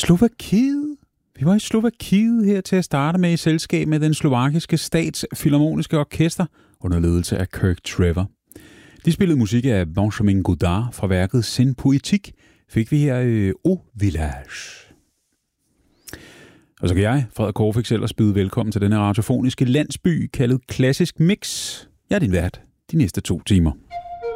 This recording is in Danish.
Slovakiet. Vi var i Slovakiet her til at starte med i selskab med den slovakiske statsfilharmoniske orkester under ledelse af Kirk Trevor. De spillede musik af Benjamin Godard fra værket Sin Poetique, fik vi her Au Village. Og så kan jeg, Frederik Korfix, ellers byde velkommen til denne radiofoniske landsby kaldet Klassisk Mix. Jeg er din vært de næste 2 timer.